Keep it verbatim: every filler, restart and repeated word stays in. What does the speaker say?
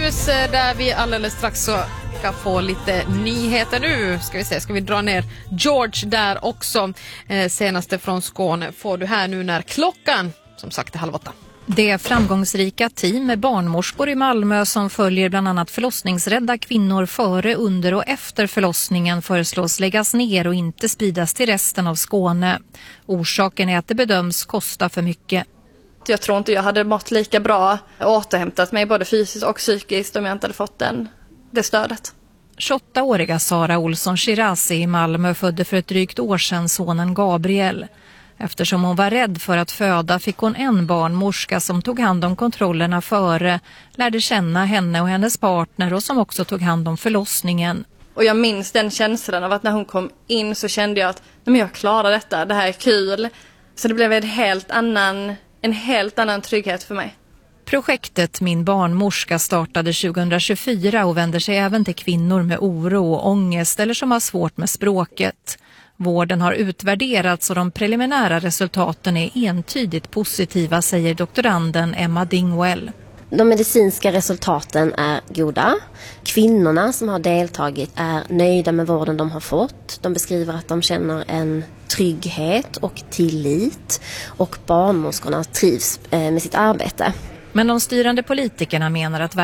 News där vi alldeles strax så ska få lite nyheter. Nu ska vi se, ska vi dra ner George där också. Eh, senaste från Skåne får du här nu när klockan som sagt är halv åtta. Det framgångsrika team med barnmorskor i Malmö som följer bland annat förlossningsrädda kvinnor före, under och efter förlossningen föreslås läggas ner och inte spridas till resten av Skåne. Orsaken är att det bedöms kosta för mycket. Jag tror inte jag hade mått lika bra och återhämtat mig både fysiskt och psykiskt om jag inte hade fått den, det stödet. tjugoåtta-åriga Sara Olsson Shirazi i Malmö födde för ett drygt år sedan sonen Gabriel. Eftersom hon var rädd för att föda fick hon en barnmorska som tog hand om kontrollerna före, lärde känna henne och hennes partner och som också tog hand om förlossningen. Och jag minns den känslan av att när hon kom in så kände jag att nej, men jag klarar detta, det här är kul. Så det blev en helt annan, en helt annan trygghet för mig. Projektet Min barnmorska startade tjugohundratjugofyra och vänder sig även till kvinnor med oro och ångest eller som har svårt med språket. Vården har utvärderats och de preliminära resultaten är entydigt positiva, säger doktoranden Emma Dingwell. De medicinska resultaten är goda. Kvinnorna som har deltagit är nöjda med vården de har fått. De beskriver att de känner en trygghet och tillit och barnmorskorna trivs med sitt arbete. Men de styrande politikerna menar att